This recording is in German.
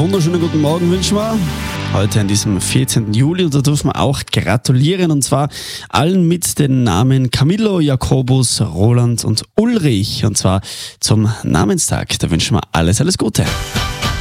wunderschönen guten Morgen wünschen wir. Heute an diesem 14. Juli und da dürfen wir auch gratulieren und zwar allen mit den Namen Camillo, Jakobus, Roland und Ulrich und zwar zum Namenstag. Da wünschen wir alles Gute.